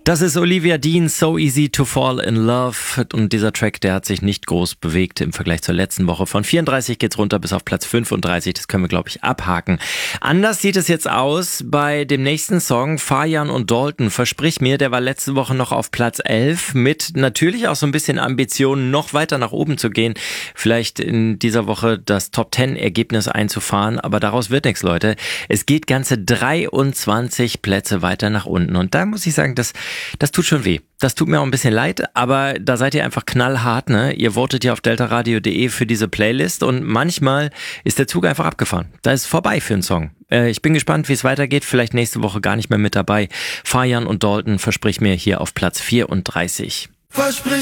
Das ist Olivia Dean, So Easy to Fall in Love. Und dieser Track, der hat sich nicht groß bewegt im Vergleich zur letzten Woche. Von 34 geht's runter bis auf Platz 35. Das können wir, glaube ich, abhaken. Anders sieht es jetzt aus bei dem nächsten Song, Fajan und Dalton. Versprich mir, der war letzte Woche noch auf Platz 11 mit natürlich auch so ein bisschen Ambitionen, noch weiter nach oben zu gehen. Vielleicht in dieser Woche das Top-10-Ergebnis einzufahren. Aber daraus wird nichts, Leute. Es geht ganze 23 Plätze weiter nach unten. Und da muss ich sagen, das tut schon weh. Das tut mir auch ein bisschen leid, aber da seid ihr einfach knallhart, ne? Ihr votet ja auf deltaradio.de für diese Playlist und manchmal ist der Zug einfach abgefahren. Da ist vorbei für einen Song. Ich bin gespannt, wie es weitergeht. Vielleicht nächste Woche gar nicht mehr mit dabei. Fajan und Dalton, versprich mir, hier auf Platz 34. Versprich